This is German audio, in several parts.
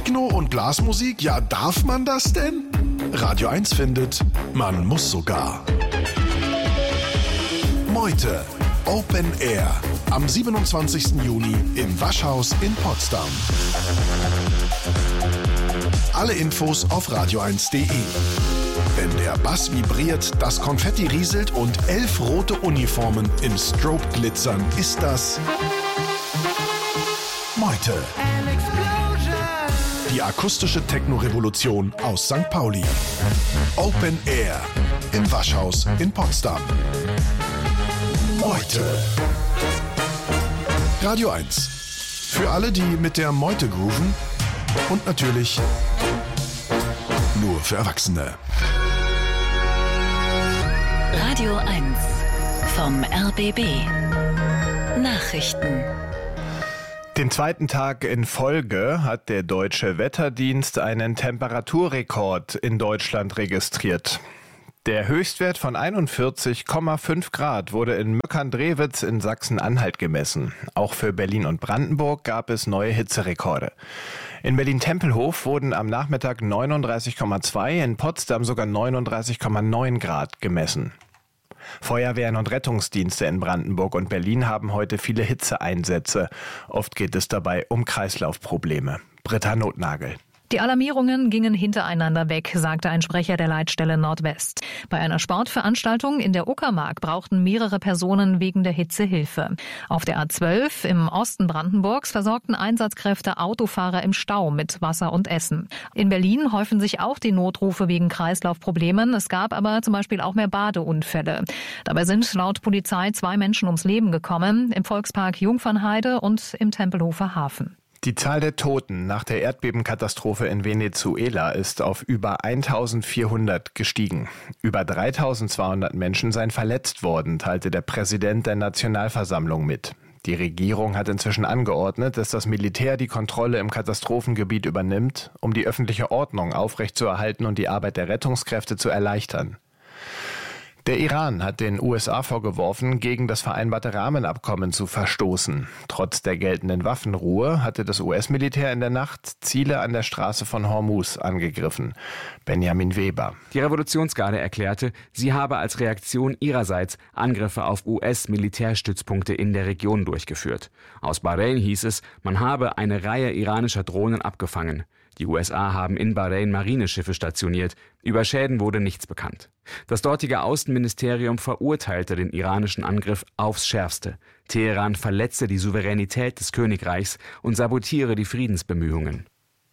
Techno und Blasmusik, ja, darf man das denn? Radio 1 findet, man muss sogar. Meute, Open Air, am 27. Juni im Waschhaus in Potsdam. Alle Infos auf radio1.de. Wenn der Bass vibriert, das Konfetti rieselt und 11 rote Uniformen im Strobe glitzern, ist das Meute. Die akustische Techno-Revolution aus St. Pauli. Open Air im Waschhaus in Potsdam. Meute. Radio 1. Für alle, die mit der Meute grooven und natürlich nur für Erwachsene. Radio 1 vom RBB. Nachrichten. Den zweiten Tag in Folge hat der Deutsche Wetterdienst einen Temperaturrekord in Deutschland registriert. Der Höchstwert von 41,5 Grad wurde in Möckern-Drewitz in Sachsen-Anhalt gemessen. Auch für Berlin und Brandenburg gab es neue Hitzerekorde. In Berlin-Tempelhof wurden am Nachmittag 39,2, in Potsdam sogar 39,9 Grad gemessen. Feuerwehren und Rettungsdienste in Brandenburg und Berlin haben heute viele Hitzeeinsätze. Oft geht es dabei um Kreislaufprobleme. Britta Notnagel. Die Alarmierungen gingen hintereinander weg, sagte ein Sprecher der Leitstelle Nordwest. Bei einer Sportveranstaltung in der Uckermark brauchten mehrere Personen wegen der Hitze Hilfe. Auf der A12 im Osten Brandenburgs versorgten Einsatzkräfte Autofahrer im Stau mit Wasser und Essen. In Berlin häufen sich auch die Notrufe wegen Kreislaufproblemen. Es gab aber zum Beispiel auch mehr Badeunfälle. Dabei sind laut Polizei 2 Menschen ums Leben gekommen, im Volkspark Jungfernheide und im Tempelhofer Hafen. Die Zahl der Toten nach der Erdbebenkatastrophe in Venezuela ist auf über 1400 gestiegen. Über 3200 Menschen seien verletzt worden, teilte der Präsident der Nationalversammlung mit. Die Regierung hat inzwischen angeordnet, dass das Militär die Kontrolle im Katastrophengebiet übernimmt, um die öffentliche Ordnung aufrechtzuerhalten und die Arbeit der Rettungskräfte zu erleichtern. Der Iran hat den USA vorgeworfen, gegen das vereinbarte Rahmenabkommen zu verstoßen. Trotz der geltenden Waffenruhe hatte das US-Militär in der Nacht Ziele an der Straße von Hormuz angegriffen. Benjamin Weber. Die Revolutionsgarde erklärte, sie habe als Reaktion ihrerseits Angriffe auf US-Militärstützpunkte in der Region durchgeführt. Aus Bahrain hieß es, man habe eine Reihe iranischer Drohnen abgefangen. Die USA haben in Bahrain Marineschiffe stationiert. Über Schäden wurde nichts bekannt. Das dortige Außenministerium verurteilte den iranischen Angriff aufs Schärfste. Teheran verletze die Souveränität des Königreichs und sabotiere die Friedensbemühungen.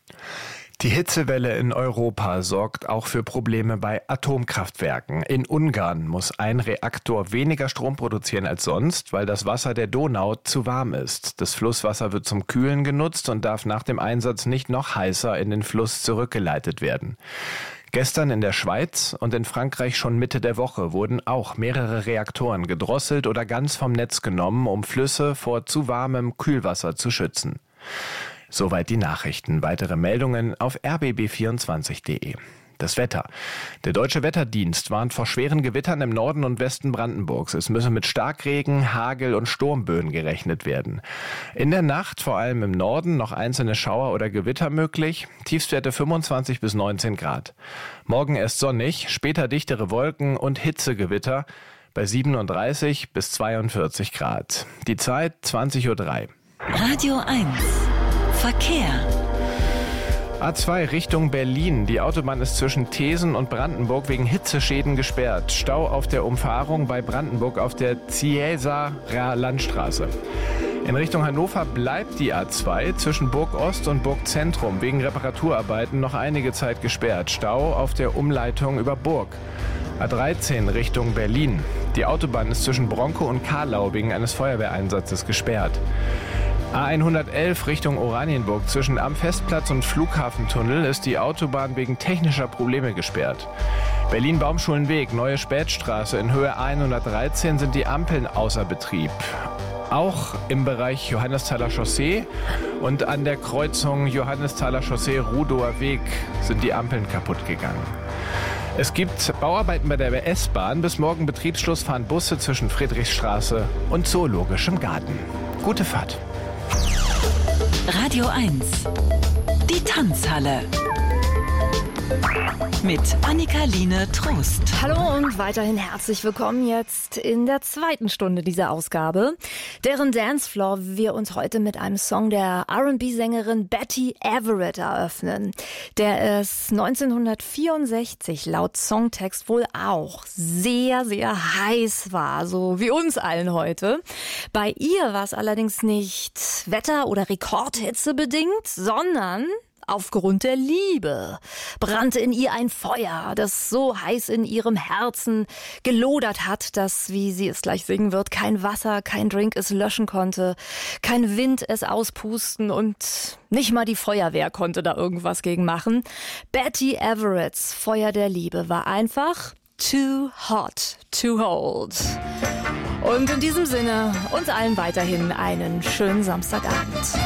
Die Hitzewelle in Europa sorgt auch für Probleme bei Atomkraftwerken. In Ungarn muss ein Reaktor weniger Strom produzieren als sonst, weil das Wasser der Donau zu warm ist. Das Flusswasser wird zum Kühlen genutzt und darf nach dem Einsatz nicht noch heißer in den Fluss zurückgeleitet werden. Gestern in der Schweiz und in Frankreich schon Mitte der Woche wurden auch mehrere Reaktoren gedrosselt oder ganz vom Netz genommen, um Flüsse vor zu warmem Kühlwasser zu schützen. Soweit die Nachrichten. Weitere Meldungen auf rbb24.de. Das Wetter. Der Deutsche Wetterdienst warnt vor schweren Gewittern im Norden und Westen Brandenburgs. Es müsse mit Starkregen, Hagel und Sturmböen gerechnet werden. In der Nacht vor allem im Norden noch einzelne Schauer oder Gewitter möglich. Tiefstwerte 25 bis 19 Grad. Morgen erst sonnig, später dichtere Wolken und Hitzegewitter bei 37 bis 42 Grad. Die Zeit 20:03 Uhr. Radio 1 Verkehr. A2 Richtung Berlin. Die Autobahn ist zwischen Thesen und Brandenburg wegen Hitzeschäden gesperrt. Stau auf der Umfahrung bei Brandenburg auf der Ziesaer Landstraße. In Richtung Hannover bleibt die A2 zwischen Burg Ost und Burg Zentrum wegen Reparaturarbeiten noch einige Zeit gesperrt. Stau auf der Umleitung über Burg. A13 Richtung Berlin. Die Autobahn ist zwischen Bronkow und Karlau wegen eines Feuerwehreinsatzes gesperrt. A111 Richtung Oranienburg. Zwischen am Festplatz und Flughafentunnel ist die Autobahn wegen technischer Probleme gesperrt. Berlin-Baumschulenweg, Neue Spätstraße. In Höhe A113 sind die Ampeln außer Betrieb. Auch im Bereich Johannesthaler Chaussee und an der Kreuzung Johannesthaler Chaussee-Rudower Weg sind die Ampeln kaputt gegangen. Es gibt Bauarbeiten bei der S-Bahn. Bis morgen Betriebsschluss fahren Busse zwischen Friedrichstraße und Zoologischem Garten. Gute Fahrt. Radio 1 Die Tanzhalle. Mit Annika-Line Trost. Hallo und weiterhin herzlich willkommen jetzt in der zweiten Stunde dieser Ausgabe, deren Dancefloor wir uns heute mit einem Song der R&B-Sängerin Betty Everett eröffnen, der es 1964 laut Songtext wohl auch sehr, sehr heiß war, so wie uns allen heute. Bei ihr war es allerdings nicht Wetter- oder Rekordhitze bedingt, sondern aufgrund der Liebe brannte in ihr ein Feuer, das so heiß in ihrem Herzen gelodert hat, dass, wie sie es gleich singen wird, kein Wasser, kein Drink es löschen konnte, kein Wind es auspusten und nicht mal die Feuerwehr konnte da irgendwas gegen machen. Betty Everetts Feuer der Liebe war einfach too hot to hold. Und in diesem Sinne uns allen weiterhin einen schönen Samstagabend.